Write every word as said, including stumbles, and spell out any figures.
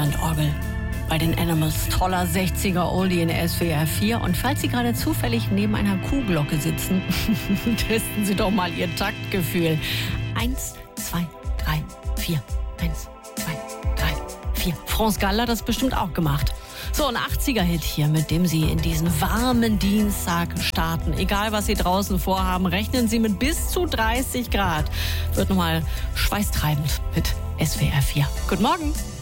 Hammond-Orgel bei den Animals. Toller sechziger Oldie in S W R vier. Und falls Sie gerade zufällig neben einer Kuhglocke sitzen, testen Sie doch mal Ihr Taktgefühl. Eins, zwei, drei, vier. Eins, zwei, drei, vier. France Gall hat das bestimmt auch gemacht. So, ein achtziger-Hit hier, mit dem Sie in diesen warmen Dienstag starten. Egal, was Sie draußen vorhaben, rechnen Sie mit bis zu dreißig Grad. Wird nochmal schweißtreibend mit S W R vier. Guten Morgen.